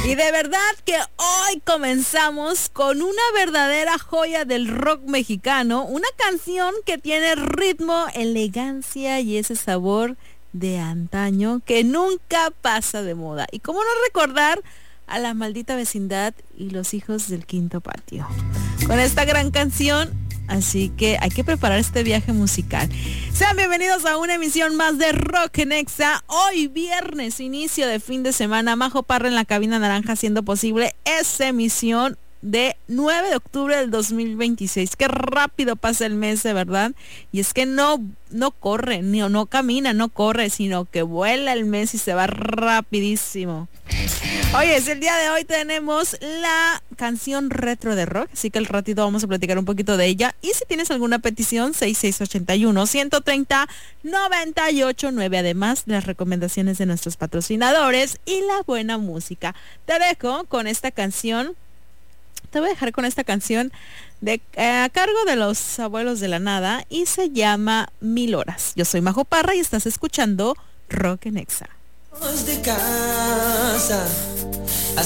Y de verdad que hoy comenzamos con una verdadera joya del rock mexicano, una canción que tiene ritmo, elegancia y ese sabor de antaño que nunca pasa de moda. Y cómo no recordar a La Maldita Vecindad y Los Hijos del Quinto Patio con esta gran canción. Así que hay que preparar este viaje musical. Sean bienvenidos a una emisión más de Rock en Exa. Hoy viernes, inicio de fin de semana. Majo Parra en la cabina naranja haciendo posible esta emisión de 9 de octubre del 2026. Qué rápido pasa el mes, de verdad. Y es que no corre, no camina, no corre, sino que vuela el mes y se va rapidísimo. Oye, el día de hoy tenemos la canción retro de rock, así que al ratito vamos a platicar un poquito de ella. Y si tienes alguna petición, 6681-130-989, además de las recomendaciones de nuestros patrocinadores y la buena música. Te dejo con esta canción. Te voy a dejar con esta canción a cargo de Los Abuelos de la Nada y se llama 1000 horas. Yo soy Majo Parra y estás escuchando Rock en Exa. De casa